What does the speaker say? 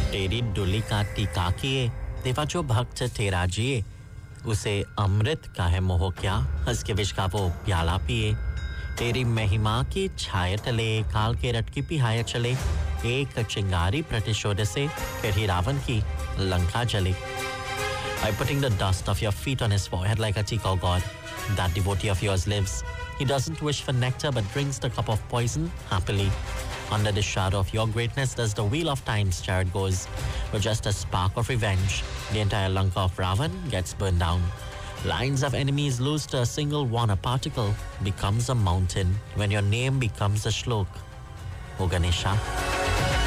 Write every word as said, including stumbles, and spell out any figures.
तेरी डुली का टीका किए देवा जो भक्त तेरा जिए उसे अमृत का है मोह क्या हंस के विष का वो प्याला पिए तेरी महिमा की छाया तले काल के रटकी पिहाया चले एक चिंगारी प्रतिशोध से फिर ही रावण की लंका जले By putting the dust of your feet on his forehead like a tika, oh God, that devotee of yours lives. He doesn't wish for nectar but drinks the cup of poison happily. Under the shadow of your greatness does the wheel of time's chariot goes. With just a spark of revenge, the entire Lanka of Ravan gets burned down. Lines of enemies lose to a single one, a particle becomes a mountain when your name becomes a shlok. O Ganesha.